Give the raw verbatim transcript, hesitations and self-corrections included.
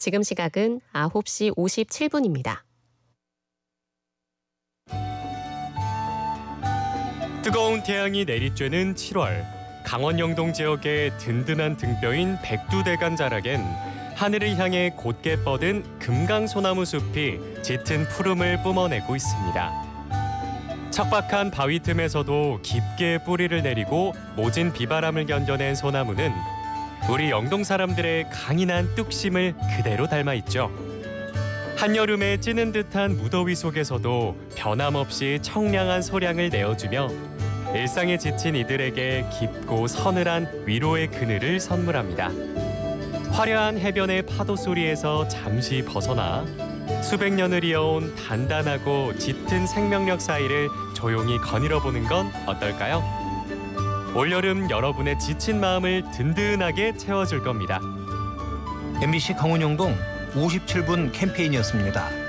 지금 시각은 아홉 시 오십칠 분입니다. 뜨거운 태양이 내리쬐는 칠월, 강원 영동 지역의 든든한 등뼈인 백두대간 자락엔 하늘을 향해 곧게 뻗은 금강소나무 숲이 짙은 푸름을 뿜어내고 있습니다. 척박한 바위 틈에서도 깊게 뿌리를 내리고 모진 비바람을 견뎌낸 소나무는 우리 영동 사람들의 강인한 뚝심을 그대로 닮아 있죠. 한여름에 찌는 듯한 무더위 속에서도 변함없이 청량한 소량을 내어주며 일상에 지친 이들에게 깊고 서늘한 위로의 그늘을 선물합니다. 화려한 해변의 파도 소리에서 잠시 벗어나 수백 년을 이어온 단단하고 짙은 생명력 사이를 조용히 거닐어 보는 건 어떨까요? 올여름 여러분의 지친 마음을 든든하게 채워줄 겁니다. 엠비씨 강원 영동 오십칠 분 캠페인이었습니다.